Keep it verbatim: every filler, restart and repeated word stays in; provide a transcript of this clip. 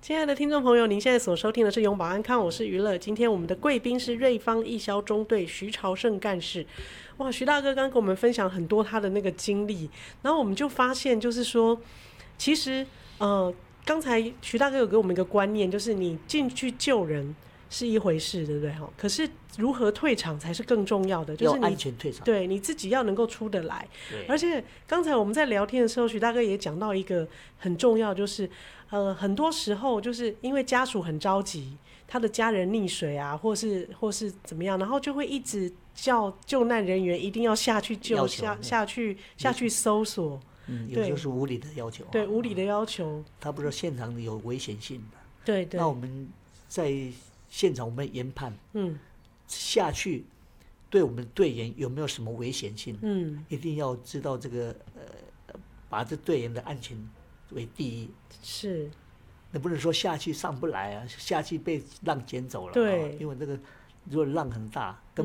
亲爱的听众朋友，您现在所收听的是永保安康，我是娱乐。今天我们的贵宾是瑞芳义消中队徐朝胜干事。哇，徐大哥刚跟我们分享很多他的那个经历，然后我们就发现，就是说，其实呃，刚才徐大哥有给我们一个观念，就是你进去救人是一回事，对不对？可是如何退场才是更重要的，就是你要安全退场， 对你自己要能够出得来。而且刚才我们在聊天的时候，徐大哥也讲到一个很重要，就是呃，很多时候就是因为家属很着急，他的家人溺水啊，或是或是怎么样，然后就会一直叫救难人员一定要下去救，下下去下去搜索。 嗯，有时候是无理的要求、啊， 对，无理的要求。 他不知道现场有危险性的， 对对。 那我们在现场我们研判，嗯，下去对我们队员有没有什么危险性？嗯，一定要知道这个呃，把这队员的安全为第一。 是， 你不能说下去上不来啊，下去被浪捡走了、啊， 对， 因为这个如果浪很大，根